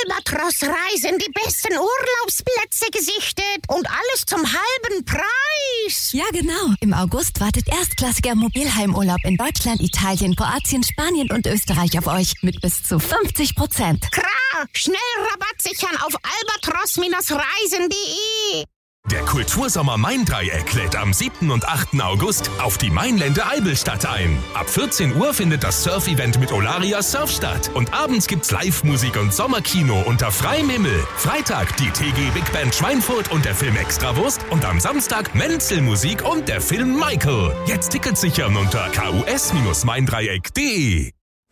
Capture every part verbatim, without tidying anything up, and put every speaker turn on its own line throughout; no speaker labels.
Albatros-Reisen die besten Urlaubsplätze gesichtet und alles zum halben Preis.
Ja, genau. Im August wartet erstklassiger Mobilheimurlaub in Deutschland, Italien, Kroatien, Spanien und Österreich auf euch mit bis zu fünfzig Prozent.
Klar, schnell Rabatt sichern auf albatros Reisen punkt de.
Der Kultursommer Main-Dreieck lädt am siebten und achten August auf die Mainlände Eibelstadt ein. Ab vierzehn Uhr findet das Surf-Event mit Olaria Surf statt. Und abends gibt's Live-Musik und Sommerkino unter freiem Himmel. Freitag die T G Big Band Schweinfurt und der Film Extrawurst. Und am Samstag Menzel-Musik und der Film Michael. Jetzt Tickets sichern unter k u s Bindestrich maindreieck punkt de.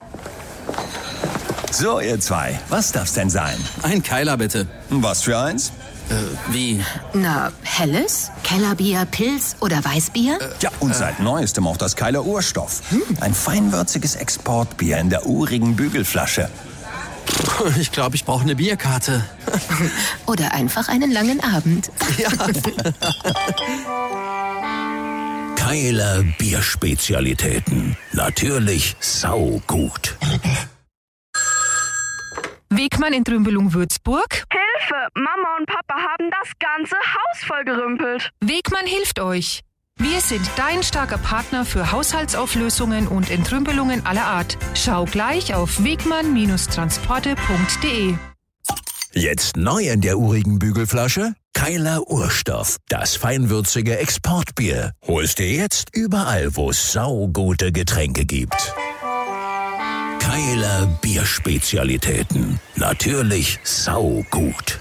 So, ihr zwei, was darf's denn sein?
Ein Keiler, bitte.
Was für eins?
Äh, wie?
Na, helles? Kellerbier, Pilz oder Weißbier?
Äh, ja, und seit neuestem auch das Keiler Urstoff. Hm. Ein feinwürziges Exportbier in der urigen Bügelflasche.
Ich glaube, ich brauche eine Bierkarte.
Oder einfach einen langen Abend.
Ja.
Keiler Bierspezialitäten. Natürlich saugut.
Wegmann in Trümbelung-Würzburg.
Hilfe! Mama und Papa haben das ganze Haus vollgerümpelt.
Wegmann hilft euch. Wir sind dein starker Partner für Haushaltsauflösungen und Entrümpelungen aller Art. Schau gleich auf wegmann Transporte punkt de.
Jetzt neu in der urigen Bügelflasche? Keiler Urstoff, das feinwürzige Exportbier. Holst dir jetzt überall, wo es saugute Getränke gibt. Keiler Bierspezialitäten. Natürlich saugut.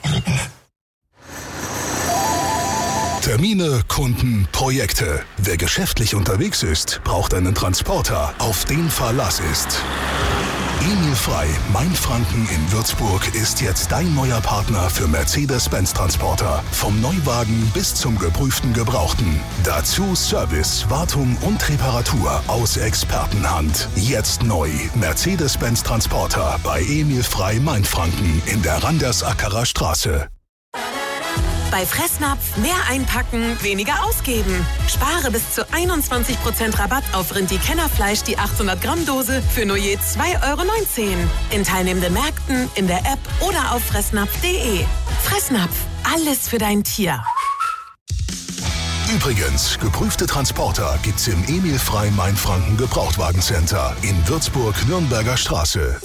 Termine, Kunden, Projekte. Wer geschäftlich unterwegs ist, braucht einen Transporter, auf den Verlass ist. Emil Frei, Mainfranken in Würzburg, ist jetzt dein neuer Partner für Mercedes-Benz-Transporter. Vom Neuwagen bis zum geprüften Gebrauchten. Dazu Service, Wartung und Reparatur aus Expertenhand. Jetzt neu. Mercedes-Benz-Transporter bei Emil Frei, Mainfranken in der Randersackerer Straße.
Bei Fressnapf mehr einpacken, weniger ausgeben. Spare bis zu einundzwanzig Prozent Rabatt auf Rindi-Kennerfleisch, die achthundert Gramm Dose für nur je zwei Euro neunzehn. In teilnehmenden Märkten, in der App oder auf fressnapf punkt de. Fressnapf, alles für dein Tier.
Übrigens, geprüfte Transporter gibt's im Emil Frei Mainfranken Gebrauchtwagencenter in Würzburg-Nürnberger Straße.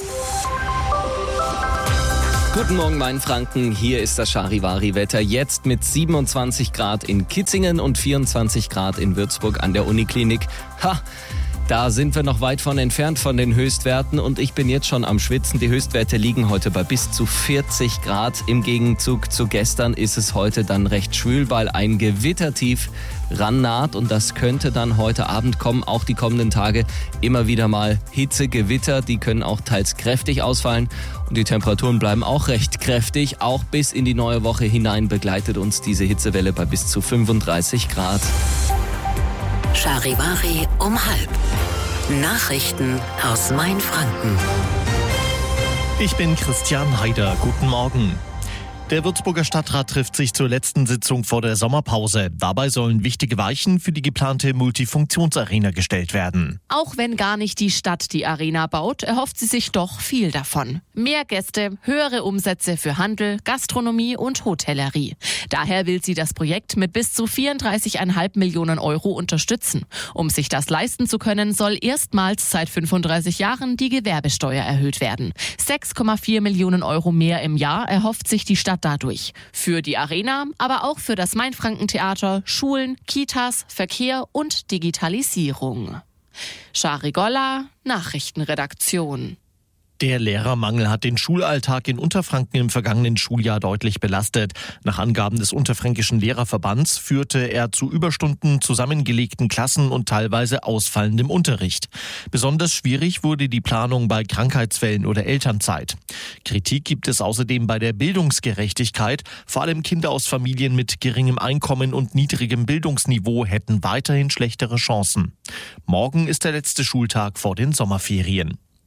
Guten Morgen, Mainfranken. Hier ist das Charivari-Wetter. Jetzt mit siebenundzwanzig Grad in Kitzingen und vierundzwanzig Grad in Würzburg an der Uniklinik. Ha! Da sind wir noch weit von entfernt von den Höchstwerten und ich bin jetzt schon am Schwitzen. Die Höchstwerte liegen heute bei bis zu vierzig Grad. Im Gegenzug zu gestern ist es heute dann recht schwül, weil ein Gewittertief rannaht und das könnte dann heute Abend kommen. Auch die kommenden Tage immer wieder mal Hitzegewitter, die können auch teils kräftig ausfallen und die Temperaturen bleiben auch recht kräftig. Auch bis in die neue Woche hinein begleitet uns diese Hitzewelle bei bis zu fünfunddreißig Grad.
Charivari um halb. Nachrichten aus Mainfranken.
Ich bin Christian Haider. Guten Morgen. Der Würzburger Stadtrat trifft sich zur letzten Sitzung vor der Sommerpause. Dabei sollen wichtige Weichen für die geplante Multifunktionsarena gestellt werden.
Auch wenn gar nicht die Stadt die Arena baut, erhofft sie sich doch viel davon. Mehr Gäste, höhere Umsätze für Handel, Gastronomie und Hotellerie. Daher will sie das Projekt mit bis zu vierunddreißig Komma fünf Millionen Euro unterstützen. Um sich das leisten zu können, soll erstmals seit fünfunddreißig Jahren die Gewerbesteuer erhöht werden. sechs Komma vier Millionen Euro mehr im Jahr erhofft sich die Stadt dadurch. Für die Arena, aber auch für das Mainfranken-Theater, Schulen, Kitas, Verkehr und Digitalisierung. Shari Golla, Nachrichtenredaktion.
Der Lehrermangel hat den Schulalltag in Unterfranken im vergangenen Schuljahr deutlich belastet. Nach Angaben des Unterfränkischen Lehrerverbands führte er zu Überstunden, zusammengelegten Klassen und teilweise ausfallendem Unterricht. Besonders schwierig wurde die Planung bei Krankheitsfällen oder Elternzeit. Kritik gibt es außerdem bei der Bildungsgerechtigkeit. Vor allem Kinder aus Familien mit geringem Einkommen und niedrigem Bildungsniveau hätten weiterhin schlechtere Chancen. Morgen ist der letzte Schultag vor den Sommerferien.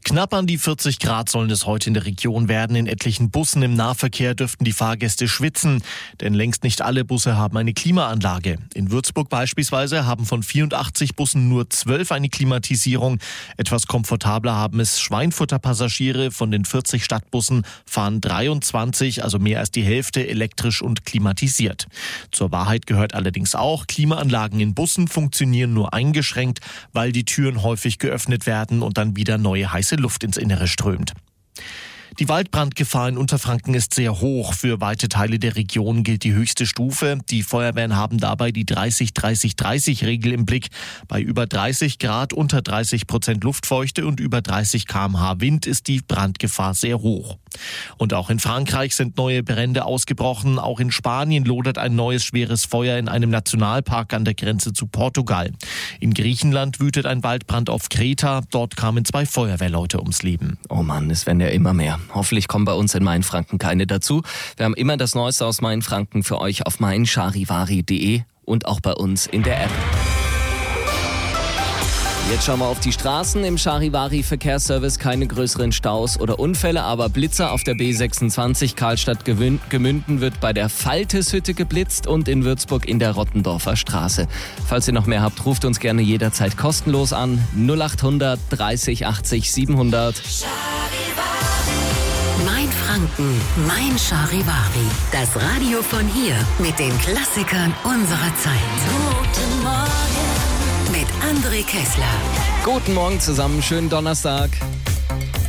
Knapp an die vierzig Grad sollen es heute in der Region werden. In etlichen Bussen im Nahverkehr dürften die Fahrgäste schwitzen, denn längst nicht alle Busse haben eine Klimaanlage. In Würzburg beispielsweise haben von vierundachtzig Bussen nur zwölf eine Klimatisierung. Etwas komfortabler haben es Schweinfurter Passagiere. Von den vierzig Stadtbussen fahren dreiundzwanzig, also mehr als die Hälfte, elektrisch und klimatisiert. Zur Wahrheit gehört allerdings auch, Klimaanlagen in Bussen funktionieren nur eingeschränkt, weil die Türen häufig geöffnet werden und dann wieder neue heiße Luft ins Innere strömt. Die Waldbrandgefahr in Unterfranken ist sehr hoch. Für weite Teile der Region gilt die höchste Stufe. Die Feuerwehren haben dabei die dreißig dreißig dreißig Regel im Blick. Bei über dreißig Grad, unter dreißig Prozent Luftfeuchte und über dreißig Kilometer pro Stunde Wind ist die Brandgefahr sehr hoch. Und auch in Frankreich sind neue Brände ausgebrochen. Auch in Spanien lodert ein neues schweres Feuer in einem Nationalpark an der Grenze zu Portugal. In Griechenland wütet ein Waldbrand auf Kreta. Dort kamen zwei Feuerwehrleute ums Leben.
Oh Mann, es werden ja immer mehr. Hoffentlich kommen bei uns in Mainfranken keine dazu. Wir haben immer das Neueste aus Mainfranken für euch auf mein charivari punkt de und auch bei uns in der App. Jetzt schauen wir auf die Straßen. Im Charivari Verkehrsservice keine größeren Staus oder Unfälle, aber Blitzer auf der B sechsundzwanzig Karlstadt-Gemünden wird bei der Falteshütte geblitzt und in Würzburg in der Rottendorfer Straße. Falls ihr noch mehr habt, ruft uns gerne jederzeit kostenlos an. null achthundert dreißig achtzig siebenhundert.
Mein Franken, mein Charivari. Das Radio von hier mit den Klassikern unserer Zeit. Guten Morgen mit André Kessler.
Guten Morgen zusammen, schönen Donnerstag.